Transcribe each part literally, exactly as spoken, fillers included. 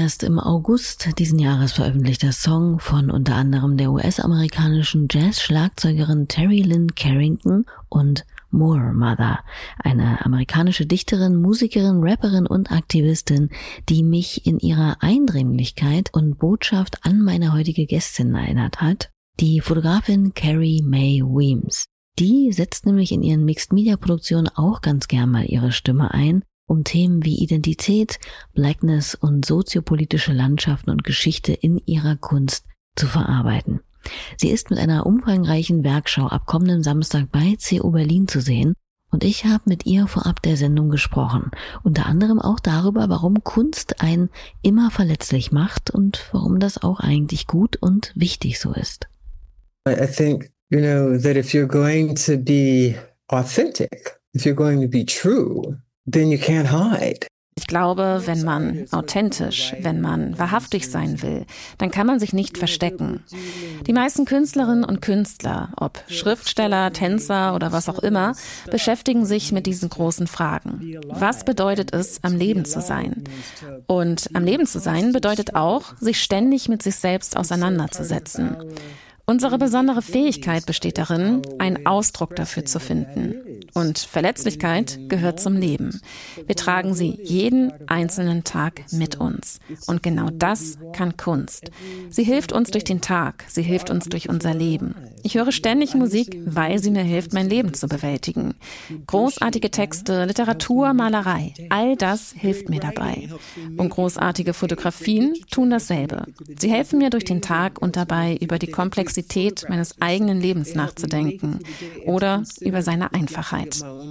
erst im August diesen Jahres veröffentlichter Song von unter anderem der U S-amerikanischen Jazz-Schlagzeugerin Terry Lynn Carrington und Moor Mother, eine amerikanische Dichterin, Musikerin, Rapperin und Aktivistin, die mich in ihrer Eindringlichkeit und Botschaft an meine heutige Gästin erinnert hat, die Fotografin Carrie Mae Weems. Die setzt nämlich in ihren Mixed-Media-Produktionen auch ganz gern mal ihre Stimme ein, um Themen wie Identität, Blackness und soziopolitische Landschaften und Geschichte in ihrer Kunst zu verarbeiten. Sie ist mit einer umfangreichen Werkschau ab kommenden Samstag bei C O Berlin zu sehen und ich habe mit ihr vorab der Sendung gesprochen, unter anderem auch darüber, warum Kunst einen immer verletzlich macht und warum das auch eigentlich gut und wichtig so ist. I think, you know, that if you're going to be authentic, if you're going to be true, then you can't hide. Ich glaube, wenn man authentisch, wenn man wahrhaftig sein will, dann kann man sich nicht verstecken. Die meisten Künstlerinnen und Künstler, ob Schriftsteller, Tänzer oder was auch immer, beschäftigen sich mit diesen großen Fragen. Was bedeutet es, am Leben zu sein? Und am Leben zu sein bedeutet auch, sich ständig mit sich selbst auseinanderzusetzen. Unsere besondere Fähigkeit besteht darin, einen Ausdruck dafür zu finden. Und Verletzlichkeit gehört zum Leben. Wir tragen sie jeden einzelnen Tag mit uns. Und genau das kann Kunst. Sie hilft uns durch den Tag, sie hilft uns durch unser Leben. Ich höre ständig Musik, weil sie mir hilft, mein Leben zu bewältigen. Großartige Texte, Literatur, Malerei, all das hilft mir dabei. Und großartige Fotografien tun dasselbe. Sie helfen mir durch den Tag und dabei, über die Komplexität meines eigenen Lebens nachzudenken oder über seine Einfachheit.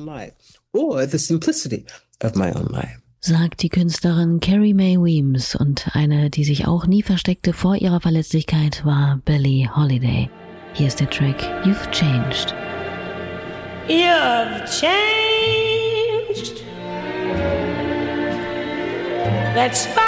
Sagt die Künstlerin Carrie Mae Weems, und eine, die sich auch nie versteckte vor ihrer Verletzlichkeit, war Billie Holiday. Hier ist der Track You've Changed. You've changed. That spot